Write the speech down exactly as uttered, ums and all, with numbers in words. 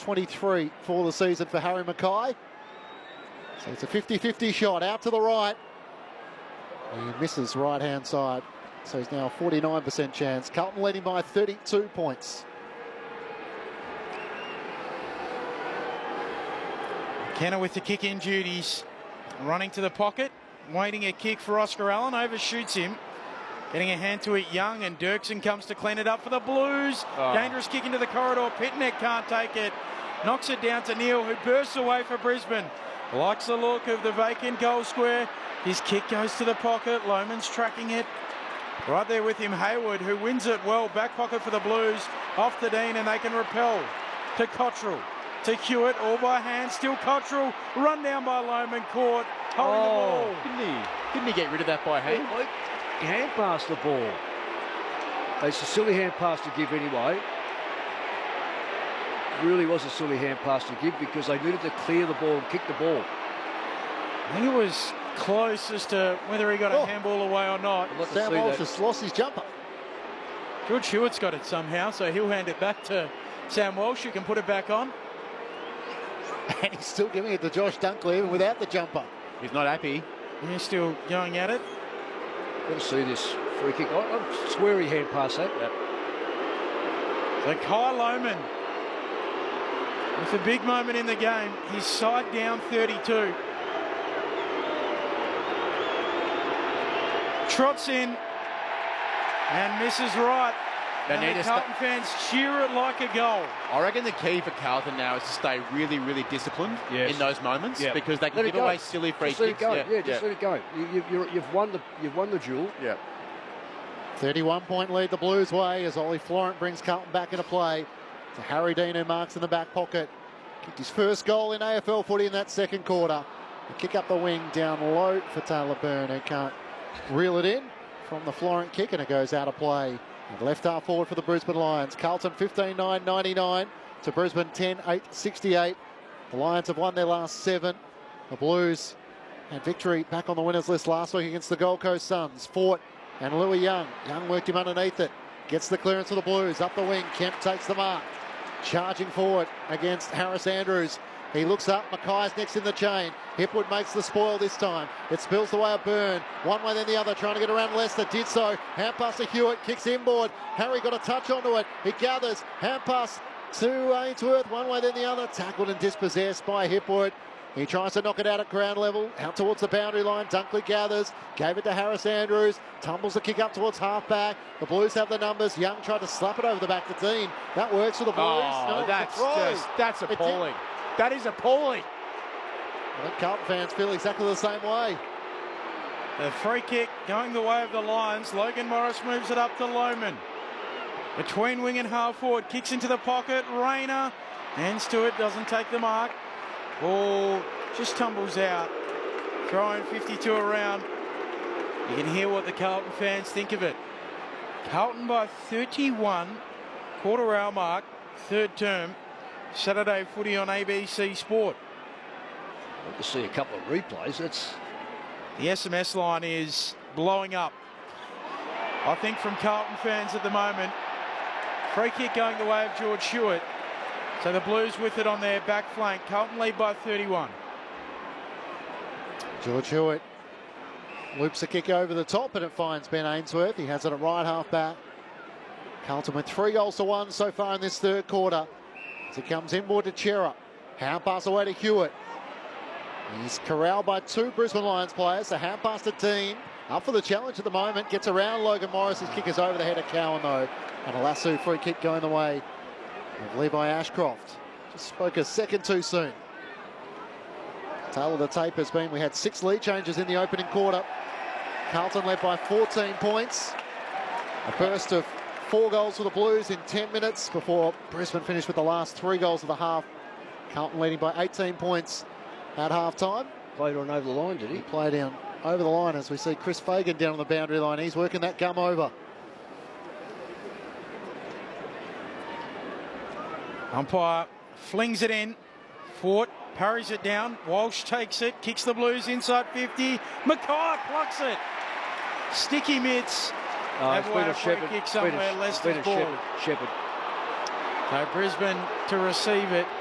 twenty-three for the season for Harry Mackay. So it's a fifty fifty shot out to the right. He misses right-hand side. So he's now a forty-nine percent chance. Carlton leading by thirty-two points. Kenner with the kick-in duties. Running to the pocket. Waiting a kick for Oscar Allen. Overshoots him. Getting a hand to it, Young, and Dirksen comes to clean it up for the Blues. Oh. Dangerous kick into the corridor. Pitneck can't take it. Knocks it down to Neil, who bursts away for Brisbane. Likes the look of the vacant goal square. His kick goes to the pocket. Lohman's tracking it. Right there with him, Hayward, who wins it well. Back pocket for the Blues. Off to Dean, and they can repel to Cottrell. To Hewitt, all by hand. Still Cottrell. Run down by Lohman. Caught. Holding oh, the ball. Didn't he, didn't he get rid of that by hand? He hand passed the ball. It's a silly hand pass to give anyway. Really was a silly hand pass to give because they needed to clear the ball and kick the ball. I think it was close as to whether he got oh. a handball away or not. Sam Walsh just lost his jumper. George Hewitt's got it somehow, so he'll hand it back to Sam Walsh, who can put it back on. And he's still giving it to Josh Dunkley even without the jumper. He's not happy. And he's still going at it. Got to see this free kick. I, I swear he hand passed that. Yep. So Kai Lohman, with a big moment in the game, he's side down thirty-two. Trots in and misses right. They and need the to Carlton fans cheer it like a goal. I reckon the key for Carlton now is to stay really, really disciplined yes. in those moments yep. because they can let give away silly free just kicks. Let it go. Yeah, yeah just yeah. let it go. You, you, you're, you've won the you've won the duel. Yeah. thirty-one point lead the Blues way as Ollie Florent brings Carlton back into play. To Harry Dean, who marks in the back pocket. Kicked his first goal in A F L footy in that second quarter. A kick up the wing down low for Taylor Byrne, who can't reel it in from the Florent kick, and it goes out of play. And left half forward for the Brisbane Lions. Carlton fifteen nine ninety-nine to Brisbane ten eight sixty-eight. The Lions have won their last seven. The Blues had victory back on the winners list last week against the Gold Coast Suns. Fort and Louis Young. Young worked him underneath it. Gets the clearance for the Blues. Up the wing. Kemp takes the mark. Charging forward against Harris Andrews. He looks up. Mackay's next in the chain. Hipwood makes the spoil this time. It spills the way of Byrne. One way then the other, trying to get around Leicester. Did so. Hand pass to Hewitt. Kicks inboard. Harry got a touch onto it. He gathers. Hand pass to Ainsworth. One way then the other. Tackled and dispossessed by Hipwood. He tries to knock it out at ground level. Out towards the boundary line. Dunkley gathers. Gave it to Harris Andrews. Tumbles the kick up towards half-back. The Blues have the numbers. Young tried to slap it over the back to Dean. That works for the Blues. Oh, no, that's just, that's appalling. That is appalling. Well, Carlton fans feel exactly the same way. The free kick going the way of the Lions. Logan Morris moves it up to Lohman. Between wing and half forward. Kicks into the pocket. Rayner hands to it. Doesn't take the mark. Ball just tumbles out. Throwing fifty-two around. You can hear what the Carlton fans think of it. Carlton by thirty-one. Quarter hour mark. Third term. Saturday footy on A B C Sport. I'd like to see a couple of replays. That's the S M S line is blowing up. I think from Carlton fans at the moment. Free kick going the way of George Hewitt. So the Blues with it on their back flank. Carlton lead by thirty-one. George Hewitt loops a kick over the top and it finds Ben Ainsworth. He has it at right half back. Carlton with three goals to one so far in this third quarter. As it comes inboard to Chera. Hand pass away to Hewitt. He's corralled by two Brisbane Lions players. The hand pass to Dean. Up for the challenge at the moment. Gets around Logan Morris. His kick is over the head of Cowan though. And a lasso free kick going the way of Levi Ashcroft. Just spoke a second too soon. Tail of the tape has been we had six lead changes in the opening quarter. Carlton led by fourteen points. A burst of four goals for the Blues in ten minutes before Brisbane finished with the last three goals of the half. Carlton leading by eighteen points at half-time. Played on over the line, did he? He played down over the line as we see Chris Fagan down on the boundary line. He's working that gum over. Umpire flings it in. Fort parries it down. Walsh takes it, kicks the Blues inside fifty. Mackay plucks it. Sticky mitts. Oh, Have it's away been a a free Shepherd. kick It's been a- somewhere. it's Leicester's been a ball. Shepherd. Shepherd. So Brisbane to receive it.